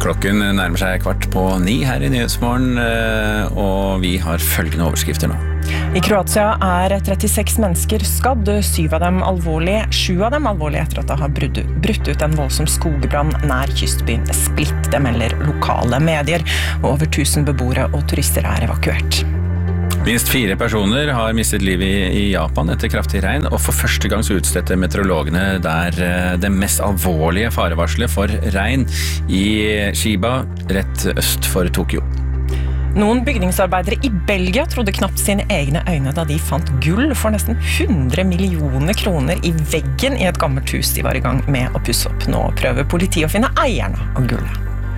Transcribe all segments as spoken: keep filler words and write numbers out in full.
Klokken nærmer seg kvart på ni her i Nyhetsmorgen, og vi har følgende overskrifter nå. I Kroatia er trettiseks mennesker skadd, syv av dem alvorlig, sju av dem alvorlig etter at det har brutt, brutt ut en voldsom skogbrann nær kystbyen Split, det melder lokale medier, og over tusen beboere og turister er evakuert. Minst fire personer har mistet livet i, i Japan etter kraftig regn, og for første gang så utstedte meteorologene der det mest alvorlige farevarselet for regn i Chiba, rett øst for Tokyo. Noen bygningsarbeidere i Belgia trodde knapt sine egne øyne da de fant gull for nesten hundre millioner kroner i veggen i et gammelt hus de var i gang med å pusse opp. Nå prøver politiet å finne eierne av gullet.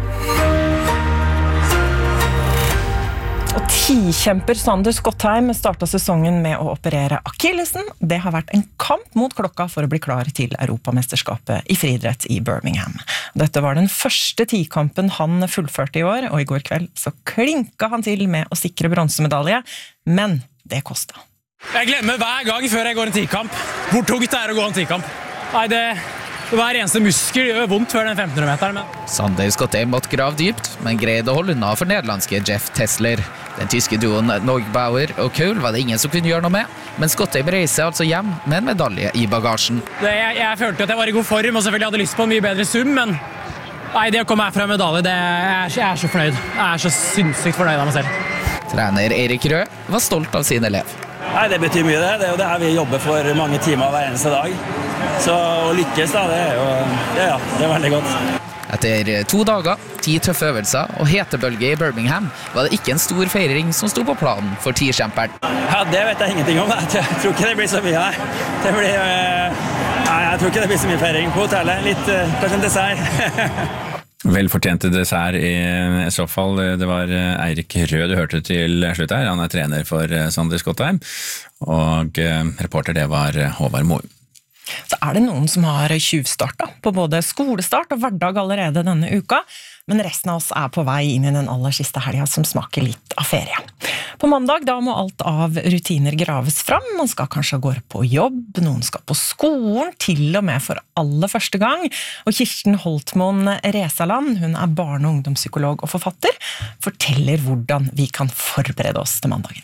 Og tikjemper Sander Skottheim startet sesongen med å operere akillesen. Det har vært en kamp mot klokka for å bli klar til Europamesterskapet i friidrett i Birmingham. Dette var den første tikampen han fullførte i år, og i går kveld så klinka han til med å sikre bronsemedalje, men det kostet. Jeg glemmer hver gang før jeg går en tikamp hvor tungt det er å gå en tikamp. Nei, det... Hver eneste muskel gjør vondt før den femten hundre meteren. Men... Sander Skottheim måtte grave dypt, men greide å holde unna for nederlandske Jeff Tessler. Den tyske duoen Neugbauer og Kohl var det ingen som kunne gjøre noe med, men Skottheim reiser altså hjem med en medalje i bagasjen. Det, jeg, jeg følte at jeg var i god form, og selvfølgelig hadde lyst på en mye bedre sum, men nei, det å komme herfra med medalje, det, jeg, er, jeg er så fornøyd. Jeg er så sinnssykt fornøyd av meg selv. Trener Erik Rød var stolt av sin elev. Nei, det betyr mye det. Det er jo det her vi jobber for mange timer hver eneste dag. Så å lykkes da, det er jo ja, ja, det er veldig godt. Etter to dager, ti tøffe øvelser og hetebølge i Birmingham var det ikke en stor feiring som sto på planen for tikjemperen. Ja, det vet jeg ingenting om. Jeg tror ikke det blir så mye, nei. Det blir, nei, jeg tror ikke det blir så mye feiring på hotellet. Litt, kanskje en dessert. Velfortjente dessert i så fall. Det var Eirik Rød du hørte til slutt her. Han er trener for Sander Skottheim, og reporter det var Håvard Moe. Så er det noen som har tjuvstartet på både skolestart og hverdag allerede denne uka, men resten av oss er på vei inn i den aller siste helgen som smaker litt av ferie. På mandag da må alt av rutiner graves fram, man skal kanskje gå på jobb, noen skal på skolen, til og med for aller første gang, og Kirsten Holtmoen Resaland, hun er barne- og ungdomspsykolog og forfatter, forteller hvordan vi kan forberede oss til mandagen.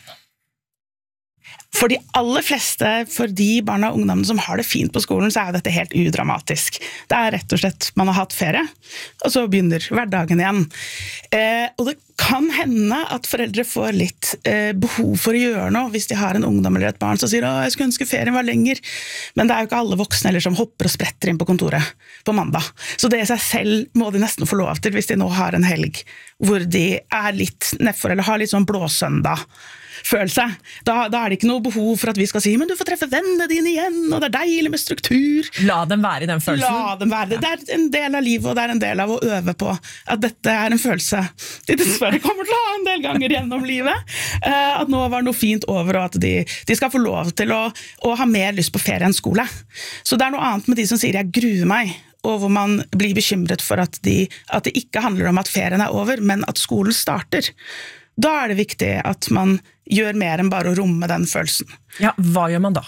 For de aller fleste, for de barna og ungdommene som har det fint på skolen, så er dette helt udramatisk. Det er rett og slett, man har hatt ferie, og så begynner hverdagen igjen. Eh, og det kan hende at foreldre får litt eh, behov for å gjøre noe, hvis de har en ungdom eller et barn som sier, å, jeg skulle ønske ferien var lenger. Men det er jo ikke alle voksne eller som hopper og spretter inn på kontoret på mandag. Så det i seg selv må de nesten få lov til, hvis de nå har en helg, hvor de er litt nedfor, eller har litt sånn blåsøndag, følelse. Da, da er det ikke noe behov for at vi skal si, men du får treffe vennene dine igjen, og det er deilig med struktur. La dem være i den følelsen. La dem være det. Det er en del av livet, og det er en del av å øve på at dette er en følelse de dessverre kommer til å ha en del ganger gjennom livet. At nå var noe fint over, og at de, de skal få lov til å, å ha mer lyst på ferie enn skole. Så det er noe annet med de som sier, jeg gruer meg, og hvor man blir bekymret for at, de, at det ikke handler om at ferien er over, men at skolen starter. Da er det viktig at man gjør mer enn bare å romme den følelsen. Ja, hva gjør man da?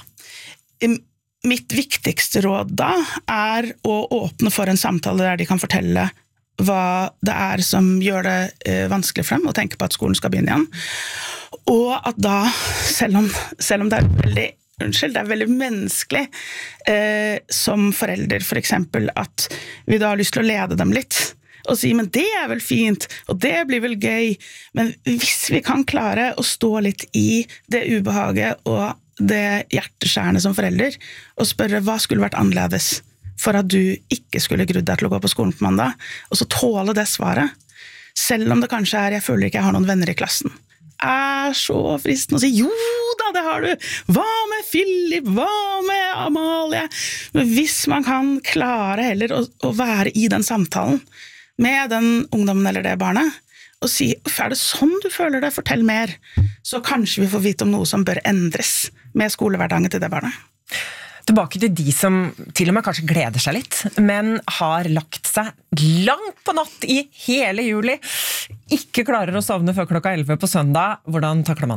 Mitt viktigste råd da er å åpne for en samtale der de kan fortelle hva det er som gjør det eh, vanskelig for dem å tenke på at skolen skal begynne igjen. Og at da, selv om, selv om det er veldig, unnskyld, det er veldig menneskelig eh, som forelder for eksempel, at vi da har lyst til å lede dem litt, og si, men det er vel fint, og det blir vel gøy, men hvis vi kan klare å stå litt i det ubehaget og det hjerteskjærende som forelder, og spørre hva skulle vært annerledes for at du ikke skulle grudd deg til å gå på skolen på mandag, og så tåle det svaret, selv om det kanskje er, jeg føler ikke jeg har noen venner i klassen, er så fristende å si, jo da, det har du, hva med Philip, hva med Amalie, men hvis man kan klare heller å, å være i den samtalen, med den ungdommen eller det barnet, og si, er det sånn du føler det? Fortell mer. Så kanskje vi får vite om noe som bør endres med skolehverdagen til det barnet. Tilbake til de som til og med kanskje gleder seg litt, men har lagt seg langt på natt i hele juli, ikke klarer å sovne før klokka elleve på søndag. Hvordan takler man det?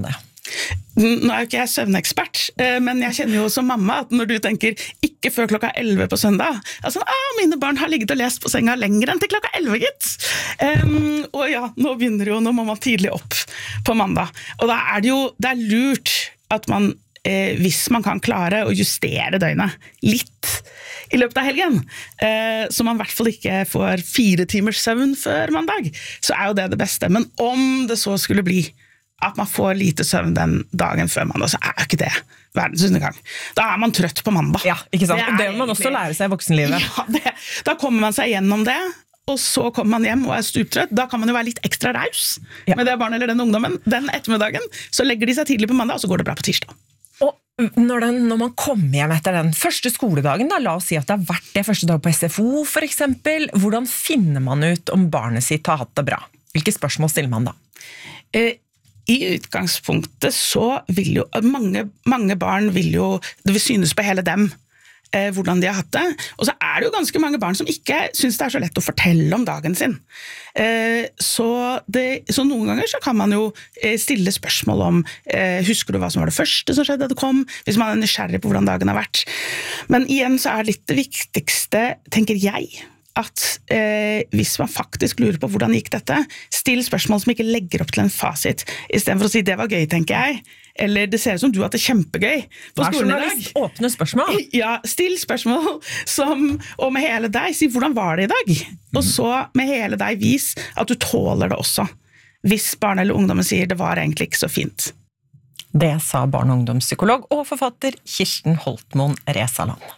Nå er jo ikke jeg søvnekspert, men jeg kjenner jo som mamma at når du tenker ikke før klokka elleve på søndag, altså, ah, mine barn har ligget og lest på senga lenger enn til klokka elleve, gitt. Um, og ja, nå begynner jo, nå må man tidlig opp på mandag. Og da er det jo, det er lurt at man, eh, hvis man kan klare å justere døgnet litt i løpet av helgen, eh, så man i hvert fall ikke får fire timers søvn før mandag, så er jo det det beste. Men om det så skulle bli at man får lite søvn den dagen før mandag, så er ikke det verdens undergang. Da er man trøtt på mandag. Ja, ikke sant? Det Og det må man egentlig... også lære seg i voksenlivet. Ja, det, da kommer man seg gjennom det, og så kommer man hjem og er stuptrøtt. Da kan man jo være litt ekstra raus ja. Med det barnet eller den ungdommen. Den ettermiddagen, så legger de seg tidlig på mandag, og så går det bra på tirsdag. Og når, den, når man kommer hjem etter den første skoledagen, da, la oss si at det har vært det første dag på S F O for eksempel, hvordan finner man ut om barnet sitt har hatt det bra? Hvilke spørsmål stiller man da? Eh, I utgangspunktet så vil jo mange, mange barn vil jo, det vil synes på hele dem eh, hvordan de har hatt det, og så er det jo ganske mange barn som ikke synes det er så lett å fortelle om dagen sin. Eh, så, det, så noen ganger så kan man jo eh, stille spørsmål om eh, husker du hva som var det første som skjedde da det kom, hvis man er nysgjerrig på hvordan dagen har vært. Men igjen så er litt det viktigste, tenker jeg, at eh, hvis man faktisk lurer på hvordan gikk dette, still spørsmål som ikke legger opp til en fasit, i stedet for å si det var gøy, tenker jeg, eller det ser ut som du har hatt det kjempegøy på skolen i dag. Åpne spørsmål. Ja, still spørsmål som, og med hele deg, si hvordan var det i dag? Og så med hele deg vis at du tåler det også, hvis barn eller ungdommen sier det var egentlig ikke så fint. Det sa barn- og ungdomspsykolog og forfatter Kirsten Holtmoen Resaland.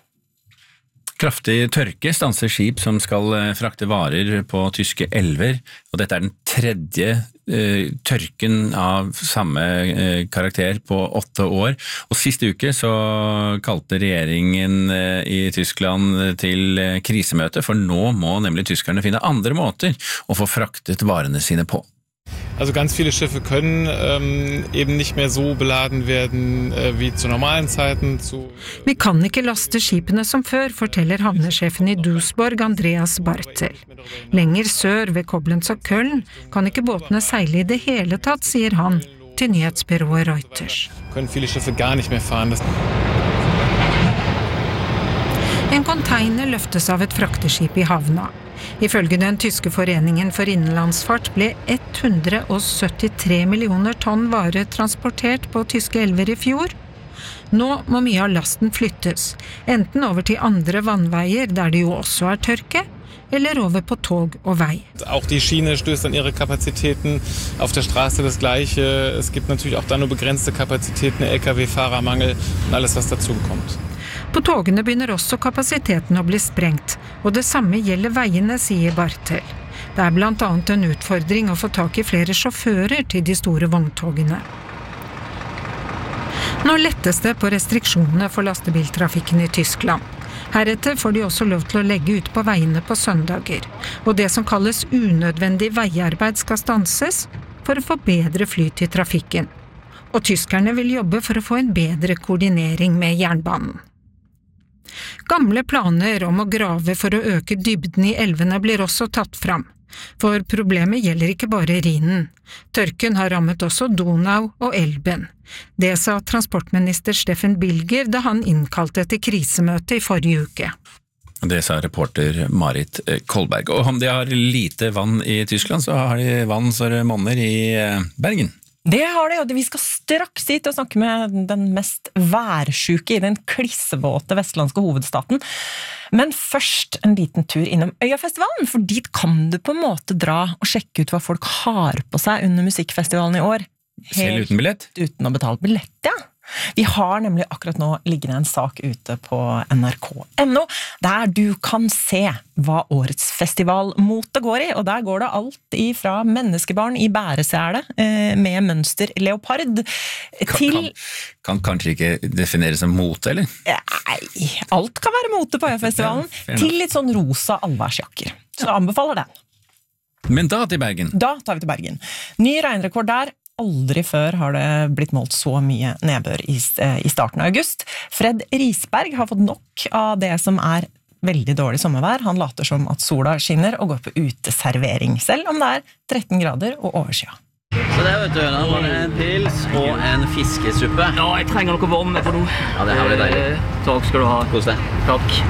Kraftig tørke stanser skip som skal frakte varer på tyske elver, og dette er den tredje eh, tørken av samme eh, karakter på åtte år. Og siste uke så kalte regjeringen eh, i Tyskland til eh, krisemøte, for nå må nemlig tyskerne finne andre måter å få fraktet varene sine på. Also ganz viele Schiffe können ähm, eben nicht mehr so beladen werden äh, wie zu normalen Zeiten. Zu Vi kan ikke laste skipene som før, forteller havnesjefen i Duisburg, Andreas Bartel. Lenger sør ved Koblenz og Köln kan ikke båtene seile i det hele tatt, sier han til nyhetsbyrået Reuters. Können viele Schiffe gar nicht mehr fahren. Das En container løftes av et frakteskip i havna. Ifølge den tyske foreningen for innenlandsfart ble hundre syttitre millioner tonn varer transportert på tyske elver i fjor. Nå må mye av lasten flyttes, enten over til andre vannveier der det jo også er tørke, eller over på tog og vei. Auch die Schiene stößt an ihre Kapazitäten, auf der Straße das Gleiche. Es gibt natürlich auch da nur begrenzte Kapazitäten, L K W-Fahrermangel und alles, was dazukommt. På togene begynner også kapasiteten å bli sprengt, og det samme gjelder veiene, sier Bartel. Det er blant annet en utfordring å få tak i flere sjåfører til de store vogntogene. Nå lettes det på restriksjonene for lastebiltrafikken i Tyskland. Heretter får de også lov til å legge ut på veiene på søndager, og det som kalles unødvendig veiarbeid skal stanses for å få bedre flyt i trafikken. Og tyskerne vil jobbe for å få en bedre koordinering med jernbanen. Gamle planer om å grave for å øke dybden i elvene blir også tatt fram, for problemet gjelder ikke bare Rhinen. Tørken har rammet også Donau og Elben. Det sa transportminister Steffen Bilger da han innkalte til krisemøte i forrige uke. Det sa reporter Marit Kolberg. Og om de har lite vann i Tyskland, så har de vann så det monner i Bergen. Det har det, og vi skal straks hit og snakke med den mest værsjuke i den klissevåte vestlandske hovedstaten. Men først en liten tur innom Øyafestivalen, for dit kan du på en måte dra og sjekke ut hva folk har på seg under musikkfestivalen i år. Selv uten billett? Uten å betale billett, ja. Vi har nemlig akkurat nå liggende en sak ute på N R K punktum N O, der du kan se hva årets festivalmote går i, og der går det alt ifra menneskebarn i bæresele med mønster leopard til... Kan, kan kanskje ikke defineres som mote, eller? Nei, alt kan være mote på Øyafestivalen, ja, til litt sånn rosa allværsjakker. Så jeg anbefaler den. Men da til Bergen? Da tar vi til Bergen. Ny regnrekord der. Aldri før har det blitt målt så mye nedbør i, i starten av august. Fred Risberg har fått nok av det som er veldig dårlig sommervær. Han later som at sola skinner og går på uteservering, selv om det er tretten grader og overskya. Så det vet du, da var det en pils og en fiskesuppe. Ja, jeg trenger noe varm med for noe. Ja, det her blir deilig. Takk skal du ha. Kos deg. Takk.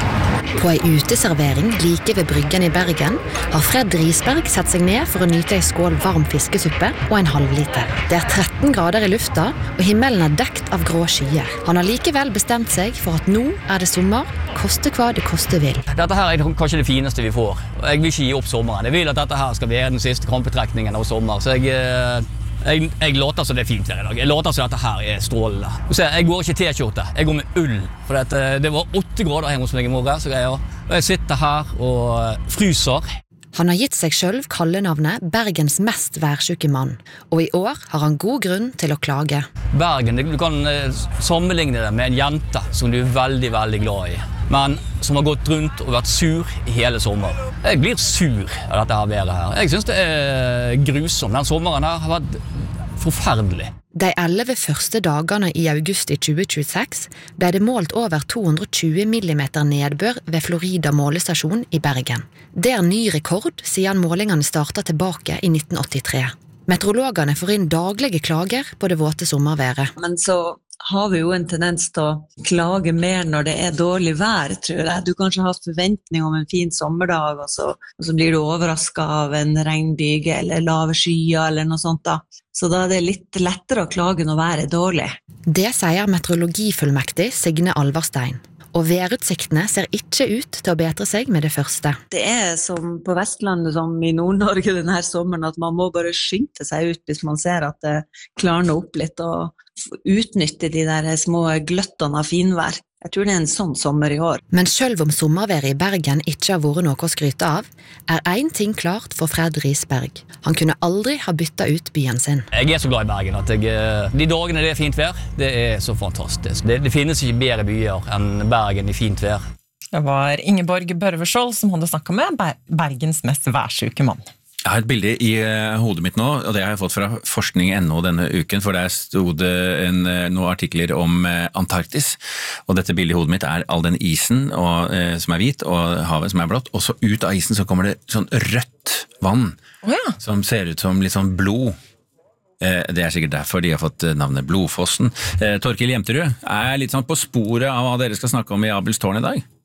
På ei uteservering like ved Bryggen i Bergen har Fred Risberg sett seg ned for å nyte ei skål varm fiskesuppe og en halvliter. Det er tretten grader i lufta, og himmelen er dekt av grå skyer. Han har likevel bestemt seg for at nå er det sommer, koste hva det koste vil. Dette her er kanskje det fineste vi får. Jeg vil ikke gi opp sommeren. Jeg vil at dette her skal være den siste krampetrekningen av sommer, så jeg... Jeg, jeg låter så det er fint her i dag. Jeg låter så dette her er strålende. Jeg går ikke T-skjorte, jeg går med ull. For det, det var åtte grader hjemme hos meg i morgen, så greier. Og jeg sitter her og fryser. Han har gitt seg selv kallenavnet Bergens mest værsjuke mann. Og i år har han god grunn til å klage. Bergen, du kan sammenligne det med en jente som du er veldig, veldig glad i. Men som har gått rundt og vært sur i hele sommer. Jeg blir sur av dette her været her. Jeg synes det er grusomt. Den sommeren her har vært forferdelig. De elleve første dagene i august i tjue tjueseks ble det målt over to hundre og tjue millimeter nedbør ved Florida målestasjon i Bergen. Det er ny rekord siden målingene startet tilbake i nitten åttitre. Meteorologene får inn daglige klager på det våte sommerværet. Men så har vi jo en tendens til å klage mer når det er dårlig vær, tror jeg. Du kanskje har hatt forventning om en fin sommerdag, og så, og så blir du overrasket av en regnbyge eller lave skyer eller noe sånt da. Så da er det litt lettere å klage når været er dårlig. Det sier meteorologifullmektig Signe Alvarstein. Og værutsiktene ser ikke ut til å betre seg med det første. Det er som på Vestlandet som i Nord-Norge denne sommeren, at man må bare skynde seg ut hvis man ser at det klarner opp litt, og utnytte de der små gløttene av finvær. Jeg tror det er en sånn sommer i år. Men selv om sommerværet i Bergen ikke har vært noe å skryte av, er en ting klart for Fred Risberg. Han kunne aldri ha byttet ut byen sin. Jeg er så glad i Bergen at jeg, de dagene det er fint vær, det er så fantastisk. Det, det finnes ikke bedre byer enn Bergen i fint vær. Det var Ingeborg Børveskjold som hadde snakket med Bergens mest værsjuke mann. Jeg har et bilde i hodet mitt nå, og det har jeg fått fra forskning punkt no denne uken, for der stod en, noen artikler om Antarktis, og dette bildet i hodet mitt er all den isen og, eh, som er hvit, og havet som er blått, og så ut av isen så kommer det sånn rødt vann, oh ja. Som ser ut som litt sånn blod. Eh, det er sikkert derfor de har fått navnet Blodfossen. Eh, Torkil Jemterud er litt sånn på sporet av hva dere skal snakke om i Abels tårn i dag.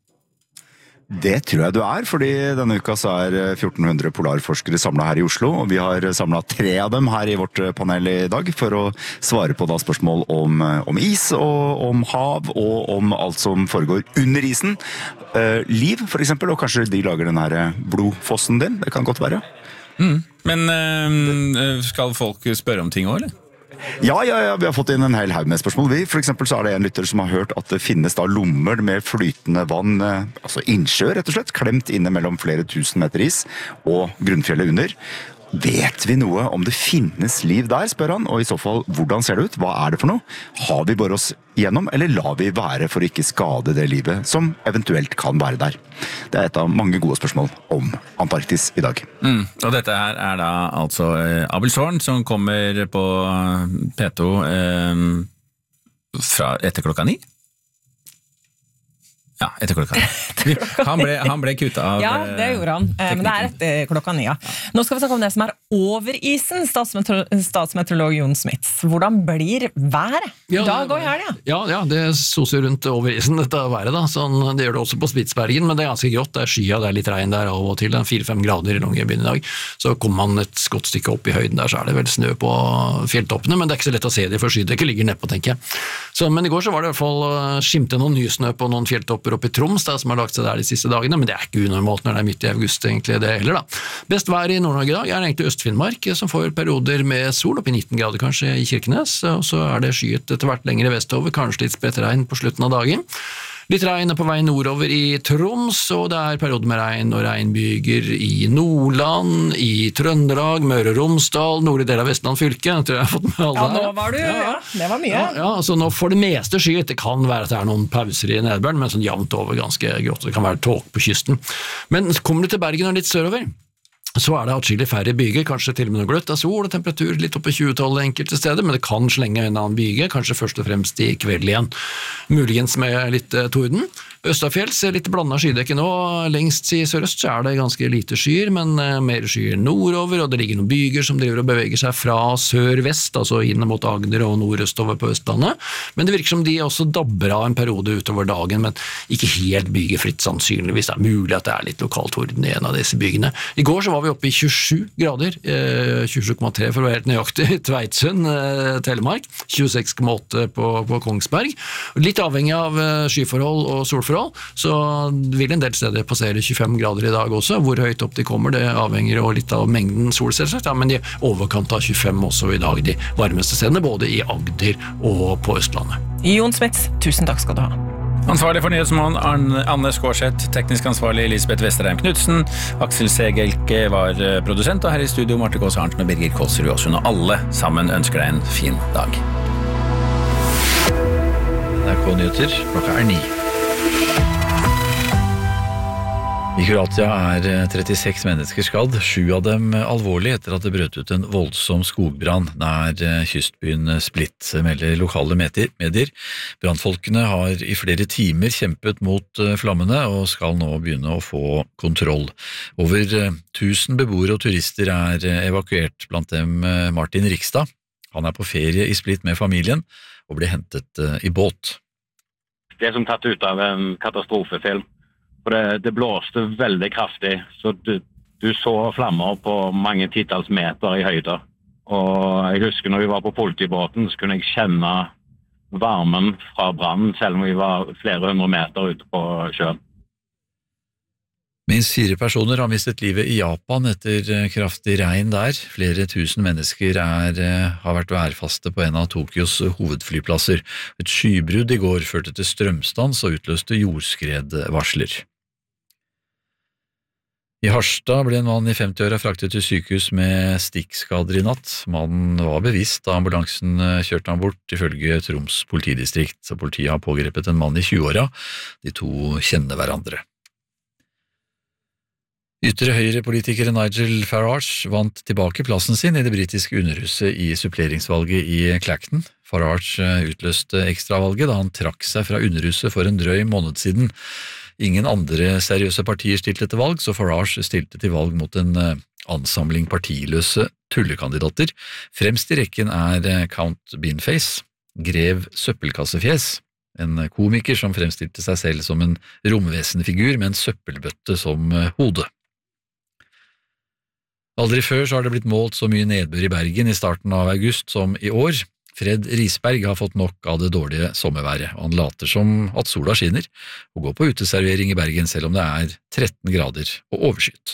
Det tror jeg du er, fordi denne uka så er fjorten hundre polarforskere samlet her i Oslo, og vi har samlet tre av dem her i vårt panel i dag for å svare på da spørsmål om, om is, og om hav, og om alt som foregår under isen. Eh, liv, for eksempel, og kanskje de lager den her blodfossen din, det kan godt være. Mm. Men øh, skal folk spørre om ting også, eller? Ja, ja, ja, vi har fått inn en hel haug med spørsmål. Vi, for eksempel så er det en lytter som har hørt at det finnes da lommer med flytende vann, altså innsjø rett og slett, klemt inne mellom flere tusen meter is og grunnfjellet under. Vet vi noe om det finnes liv der, spør han, og i så fall, hvordan ser det ut? Hva er det for noe? Har vi bare oss gjennom, eller lar vi være for å ikke skade det livet som eventuelt kan være der? Det er et av mange gode spørsmål om Antarktis i dag. Mm, og dette her er da altså eh, Abels tårn, som kommer på P to eh, fra etter klokka ni. Ja, etter klokka. Han ble, han ble kuttet av... Ja, det gjorde han. Eh, men det er etter klokka ni, ja. Nå skal vi snakke om det som er over isen, statsmetro- statsmeteorolog Jon Smits. Hvordan blir været? Ja, Dag og helg, ja. Ja, ja, det soser rundt over isen, dette været da. Sånn, det gjør det også på Spitsbergen, men det er ganske grått. Det er skya, det er litt regn der av og til. Det er fire-fem grader i Longyearbyen i dag. Så kommer man et godt stykke opp i høyden der, så er det vel snø på fjelltoppene, men det er ikke så lett å se det, for skydekket ligger nedpå, tenker jeg. Så, men i går så var det i hvert fall skimte noen nysnø på noen fjelltopper oppe i Troms, da, som har lagt seg der de siste dagene, men det er ikke unormalt når det er midt i august egentlig det heller da. Best vær i Nord-Norge i dag er egentlig Øst-Finnmark, som får perioder med sol opp i nitten grader kanskje i Kirkenes, og så er det skyet etter hvert lengre vestover, kanskje litt spredt regn på slutten av dagen. Litt regn er på vei nordover i Troms, og det er perioder med regn og regnbyger i Nordland, i Trøndelag, Møre og Romsdal, nordlige del av Vestland fylke. Jeg tror jeg har fått med alle her. Ja, nå var du, ja. ja. Det var mye. Ja, ja, altså nå får det meste skyet. Det kan være at det er noen pauser i nedbøren, men sånn jevnt over ganske grått. Det kan være tåk på kysten. Men kommer du til Bergen og litt sørover, Så er det atskillig færre byger, kanskje til og med noe gløtt av sol og temperatur litt oppe i tjue-tolv enkelte steder, men det kan slenge en annen byge, kanskje først og fremst i kveld igjen. Muligens med litt eh, torden. Østafjells er litt blandet skydekke nå, lengst i sørøst så er det ganske lite skyer, men eh, mer skyer nordover, og det ligger noen byger som driver og beveger seg fra sør-vest, altså inn mot Agder og nordøstover på Østlandet, men det virker som de også dabber av en periode utover dagen, men ikke helt bygefritt sannsynligvis, det er mulig at det er litt lokal torden i en av disse bygene. I går så var vi oppe i tjuesju grader, eh, tjuesju komma tre for å være helt nøyaktig, Tveitsund, eh, Telemark, tjueseks komma åtte på, på Kongsberg, litt avhengig av eh, skyforhold og solforhold, så vil en del steder passere tjuefem grader i dag også, hvor høyt opp de kommer, det avhenger jo litt av mengden sol selvsagt, ja, men de er overkant av tjuefem også i dag, de varmeste stedene, både i Agder og på Østlandet. Jon Smits, tusen takk skal du ha. Ansvarlig for Nyhetsmorgen, Anne Skårseth, teknisk ansvarlig Elisabeth Vesterheim Knudsen, Aksel Segelke var produsent, og her i studio Marte Gås Arntzen og Birgir Kolsrud Aasund, og alle sammen ønsker deg en fin dag. N R K-nyheter, klokka er ni. I Kroatia er trettiseks mennesker skadd, sju av dem alvorlig etter at det brøt ut en voldsom skogbrann nær kystbyen Split, melder lokale medier. Brannfolkene har i flere timer kjempet mot flammene og skal nå begynne å få kontroll. Over tusen beboere og turister er evakuert, blant dem Martin Rikstad. Han er på ferie i Split med familien og ble hentet i båt. Det er som tatt ut av en katastrofefilm. For det, det blåste veldig kraftig, så du, du så flammer på mange titalls meter i høyde. Og jeg husker når vi var på politibåten, så kunne jeg kjenne varmen fra brannen, selv om vi var flere hundre meter ute på sjøen. Minst fire personer har mistet livet i Japan etter kraftig regn der. Flere tusen mennesker er, har vært værfaste på en av Tokyos hovedflyplasser. Et skybrudd i går førte til strømstans og utløste jordskredvarsler. I Harstad ble en mann i femti-åra fraktet til sykehus med stikkskader i natt. Mannen var bevisst da ambulansen kjørte han bort, ifølge Troms politidistrikt, så politiet har pågrepet en mann i tjueåra. De to kjenner hverandre. Ytre høyre-politikeren Nigel Farage vant tilbake plassen sin i det britiske underhuset i suppleringsvalget i Clacton. Farage utløste ekstravalget da han trakk seg fra underhuset for en drøy måned siden. Ingen andre seriøse partier stilte til valg, så Farage stilte til valg mot en ansamling partiløse tullekandidater. Fremst i rekken er Count Beanface, grev Søppelkassefjes, en komiker som fremstilte seg selv som en romvesenfigur med en søppelbøtte som hode. Aldri før så har det blitt målt så mye nedbør i Bergen i starten av august som i år. Fred Risberg har fått nok av det dårlige sommerværet, og han later som at sola skinner og går på uteservering i Bergen selv om det er tretten grader og overskyet.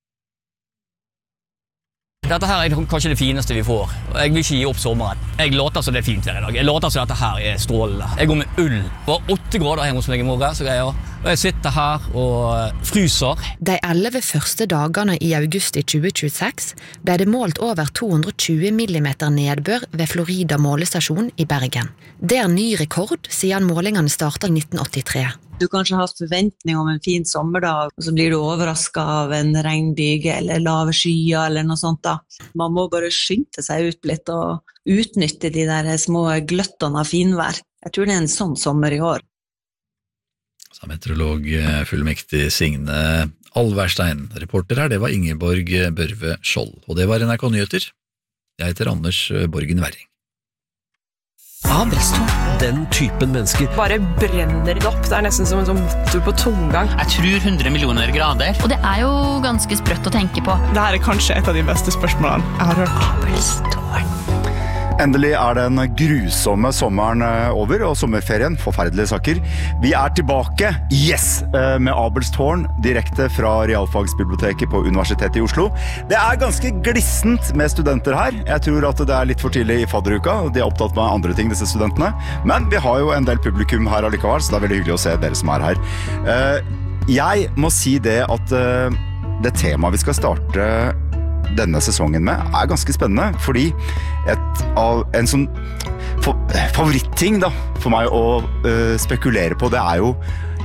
Dette her er kanskje det fineste vi får. Jeg vil ikke gi opp sommeren. Jeg låter som det er fint her i dag. Jeg låter som dette her er strålende. Jeg går med ull. Det var åtte grader her hos meg i morgen, så greier. Og jeg sitter her og fryser. De elleve første dagene i august i tjue tjueseks ble det målt over to hundre og tjue millimeter nedbør ved Florida målestasjon i Bergen. Det er ny rekord siden målingene startet i nitten åttitre. Du kanskje har hatt forventning om en fin sommerdag, og så blir du overrasket av en regnbyge eller lave skyer eller noe sånt da. Man må bare skynde seg ut litt og utnytte de der små gløttene av finvær. Jeg tror det er en sånn sommer i år. Sa meteorolog fullmektig Signe Alverstein. Reporter her, det var Ingeborg Børve Skjold. Og det var N R K-nyheter. Jeg heter Anders Borgen Werring. Abelstårn. Den typen mennesker. Bare brenner det opp. Det er nesten som en sånn motor på tomgang. Jeg tror hundre millioner grader. Og det er jo ganske sprøtt å tenke på. Dette er kanskje et av de beste spørsmålene jeg har hørt. Abelstårn. Endelig er den grusomme sommeren over, og sommerferien, forferdelige saker. Vi er tilbake, yes, med Abelstårn, direkte fra Realfagsbiblioteket på Universitetet i Oslo. Det er ganske glissent med studenter her. Jeg tror at det er litt for tidlig i fadderuka, og de er opptatt med andre ting, disse studentene. Men vi har jo en del publikum her allikevel, så det er veldig hyggelig å se dere som er her. Jeg må si det at det temaet vi skal starte denne sesongen med er ganske spennende, fordi et av en sånn favorittting da, for meg å uh, spekulere på, det er jo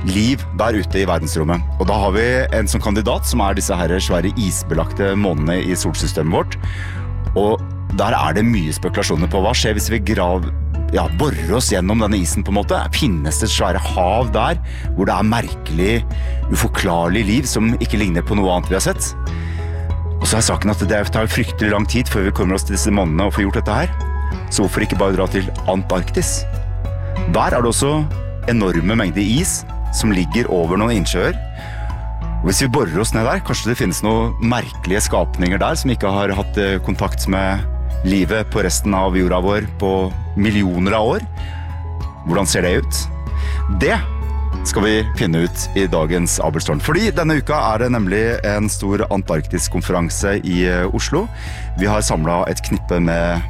liv der ute i verdensrommet. Og da har vi en som kandidat, som er disse her svære isbelagte månene i solsystemet vårt. Og der er det mye spekulasjoner på hva skjer hvis vi grav, ja, borer oss gjennom denne isen på en måte. Finnes det et svære hav der, hvor det er merkelig, uforklarlig liv som ikke ligner på noe annet vi har sett? Og så er saken at det tar fryktelig lang tid før vi kommer oss til disse månene og får gjort dette her. Så hvorfor ikke bare dra til Antarktis? Der er det også enorme mengder is som ligger over noen innsjøer. Og hvis vi borer oss ned der, kanskje det finnes noen merkelige skapninger der som ikke har hatt kontakt med livet på resten av jorda vår på millioner av år. Hvordan ser det ut? Det skal vi finne ut i dagens Abelstårn. Fordi denne uka er det nemlig en stor Antarktis-konferanse i Oslo. Vi har samlet et knippe med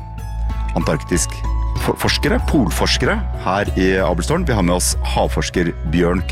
antarktisk forskere, polforskere her i Abelstårn. Vi har med oss havforsker Bjørn